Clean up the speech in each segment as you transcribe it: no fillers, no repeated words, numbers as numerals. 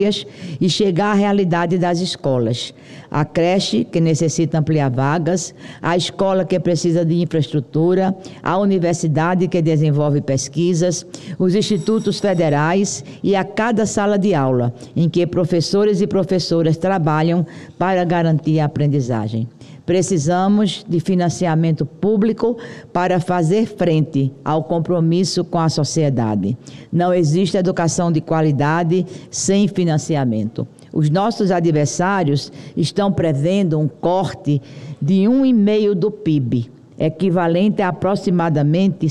e chegar à realidade das escolas. A creche, que necessita ampliar vagas, a escola que precisa de infraestrutura, a universidade que desenvolve pesquisas, os institutos federais e a cada sala de aula, em que professores e professoras trabalham para garantir a aprendizagem. Precisamos de financiamento público para fazer frente ao compromisso com a sociedade. Não existe educação de qualidade sem financiamento. Os nossos adversários estão prevendo um corte de 1,5% do PIB, equivalente a aproximadamente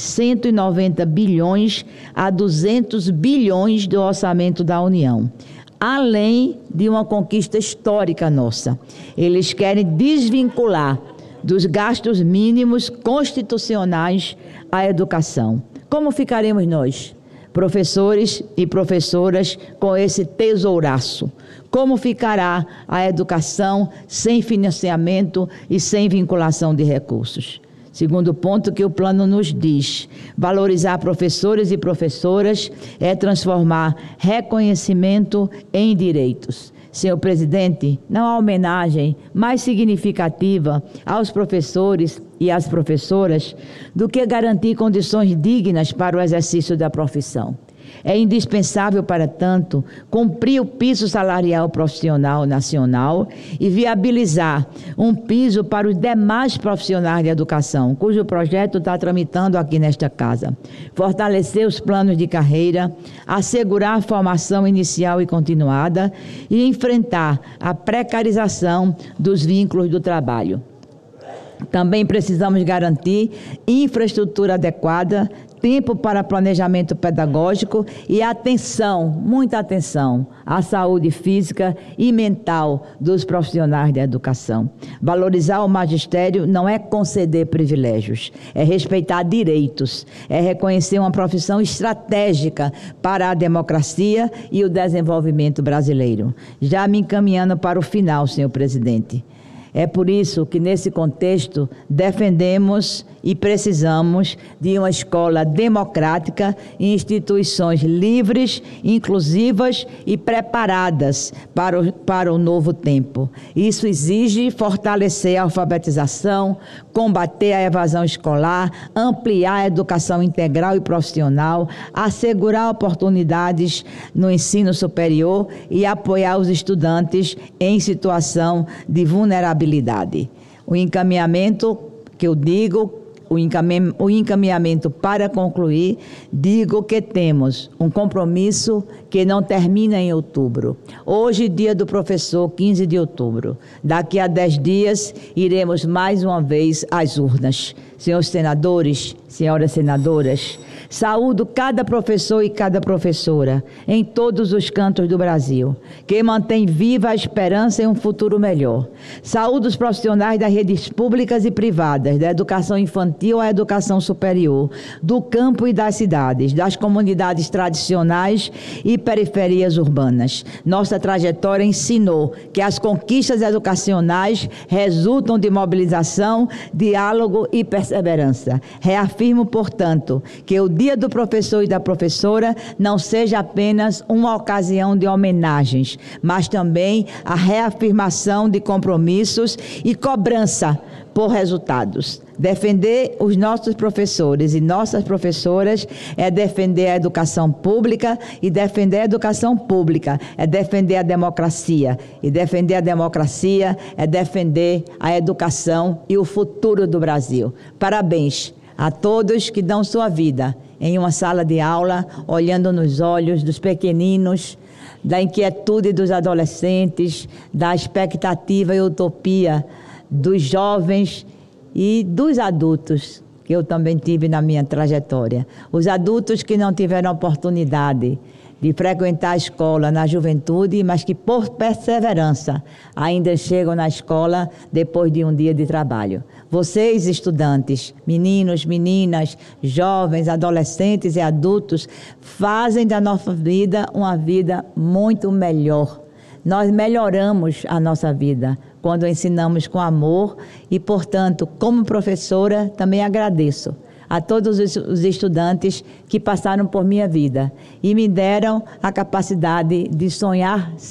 190 bilhões a 200 bilhões do orçamento da União. Além de uma conquista histórica nossa. Eles querem desvincular dos gastos mínimos constitucionais a educação. Como ficaremos nós, professores e professoras, com esse tesouraço? Como ficará a educação sem financiamento e sem vinculação de recursos? Segundo ponto que o plano nos diz, valorizar professores e professoras é transformar reconhecimento em direitos. Senhor presidente, não há homenagem mais significativa aos professores e às professoras do que garantir condições dignas para o exercício da profissão. É indispensável, para tanto, cumprir o piso salarial profissional nacional e viabilizar um piso para os demais profissionais de educação, cujo projeto está tramitando aqui nesta casa. Fortalecer os planos de carreira, assegurar a formação inicial e continuada e enfrentar a precarização dos vínculos do trabalho. Também precisamos garantir infraestrutura adequada, tempo para planejamento pedagógico e atenção, muita atenção, à saúde física e mental dos profissionais da educação. Valorizar o magistério não é conceder privilégios, é respeitar direitos, é reconhecer uma profissão estratégica para a democracia e o desenvolvimento brasileiro. Já me encaminhando para o final, senhor presidente. É por isso que, nesse contexto, defendemos e precisamos de uma escola democrática e instituições livres, inclusivas e preparadas para o novo tempo. Isso exige fortalecer a alfabetização, combater a evasão escolar, ampliar a educação integral e profissional, assegurar oportunidades no ensino superior e apoiar os estudantes em situação de vulnerabilidade. O encaminhamento que eu digo, o encaminhamento para concluir, digo que temos um compromisso que não termina em outubro. Hoje, dia do professor, 15 de outubro. Daqui a 10 dias, iremos mais uma vez às urnas. Senhores senadores, senhoras senadoras, saúdo cada professor e cada professora em todos os cantos do Brasil, que mantém viva a esperança em um futuro melhor. Saúdo os profissionais das redes públicas e privadas, da educação infantil à educação superior, do campo e das cidades, das comunidades tradicionais e periferias urbanas. Nossa trajetória ensinou que as conquistas educacionais resultam de mobilização, diálogo e perseverança. Reafirmo, portanto, que o Dia do Professor e da Professora não seja apenas uma ocasião de homenagens, mas também a reafirmação de compromissos e cobrança por resultados. Defender os nossos professores e nossas professoras é defender a educação pública, e defender a educação pública é defender a democracia, e defender a democracia é defender a educação e o futuro do Brasil. Parabéns a todos que dão sua vida em uma sala de aula, olhando nos olhos dos pequeninos, da inquietude dos adolescentes, da expectativa e utopia dos jovens e dos adultos, que eu também tive na minha trajetória. Os adultos que não tiveram oportunidade de frequentar a escola na juventude, mas que, por perseverança, ainda chegam na escola depois de um dia de trabalho. Vocês, estudantes, meninos, meninas, jovens, adolescentes e adultos, fazem da nossa vida uma vida muito melhor. Nós melhoramos a nossa vida quando ensinamos com amor e, portanto, como professora, também agradeço a todos os estudantes que passaram por minha vida e me deram a capacidade de sonhar